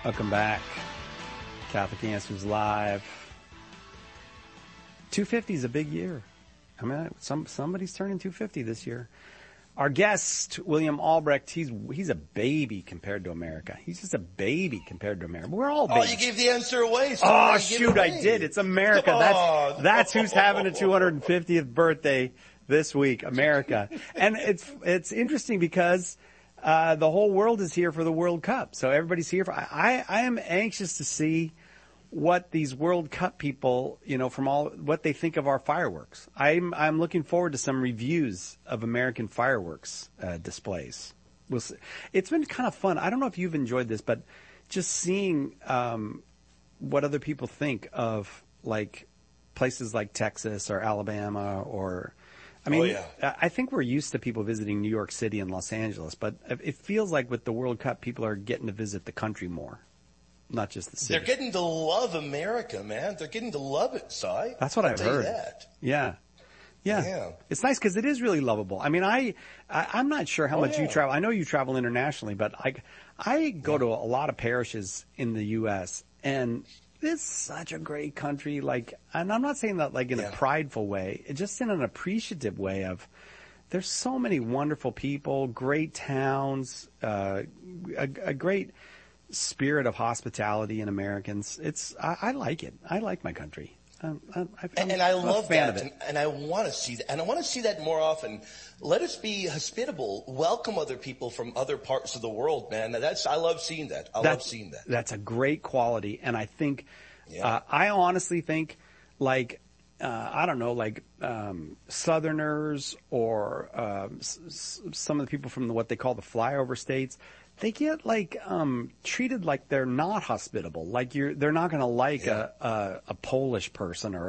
Welcome back. Catholic Answers Live. 250 is a big year. I mean, somebody's turning 250 this year. Our guest, William Albrecht, he's a baby compared to America. He's just a baby compared to America. We're all babies. Oh, you gave the answer away. So oh, shoot, I did. It's America. Oh, that's who's having a 250th birthday this week, America. And it's interesting because the whole world is here for the World Cup. So everybody's here. I am anxious to see what these World Cup people, from what they think of our fireworks. I'm looking forward to some reviews of American fireworks displays. It's been kind of fun. I don't know if you've enjoyed this, but just seeing what other people think of like places like Texas or Alabama or. I mean, I think we're used to people visiting New York City and Los Angeles, but it feels like with the World Cup, people are getting to visit the country more, not just the city. They're getting to love America, man. They're getting to love it, Si. That's what I've heard. Yeah. It's nice because it is really lovable. I mean, I'm not sure how much you travel. I know you travel internationally, but I go to a lot of parishes in the U.S., and it's such a great country. And I'm not saying that in a prideful way, just in an appreciative way of there's so many wonderful people, great towns, a great spirit of hospitality in Americans. I like it. I like my country. And I love that, and I want to see that, and I want to see that more often. Let us be hospitable, welcome other people from other parts of the world, man. I love seeing that. Love seeing that. That's a great quality, and I think, I honestly think, I don't know, Southerners or some of the people from what they call the flyover states. They get treated like they're not hospitable. They're not going to a Polish person or